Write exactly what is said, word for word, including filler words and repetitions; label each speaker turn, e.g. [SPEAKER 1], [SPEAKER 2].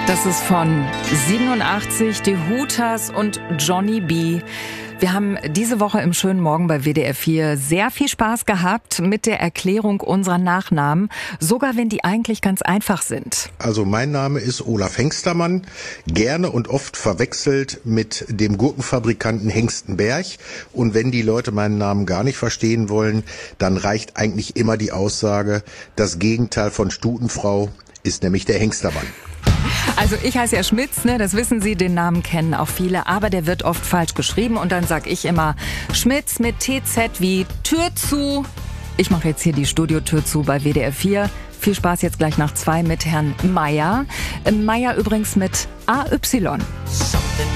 [SPEAKER 1] Das ist von siebenundachtzig, die Hooters und Johnny B. Wir haben diese Woche im schönen Morgen bei W D R vier sehr viel Spaß gehabt mit der Erklärung unserer Nachnamen, sogar wenn die eigentlich ganz einfach sind.
[SPEAKER 2] Also mein Name ist Olaf Hengstermann, gerne und oft verwechselt mit dem Gurkenfabrikanten Hengstenberg. Und wenn die Leute meinen Namen gar nicht verstehen wollen, dann reicht eigentlich immer die Aussage, das Gegenteil von Stutenfrau ist nämlich der Hengstermann.
[SPEAKER 1] Also ich heiße ja Schmitz, ne, das wissen Sie, den Namen kennen auch viele, aber der wird oft falsch geschrieben und dann sag ich immer Schmitz mit T Z wie Tür zu. Ich mache jetzt hier die Studiotür zu bei W D R vier. Viel Spaß jetzt gleich nach zwei mit Herrn Meier. Meier übrigens mit A Y.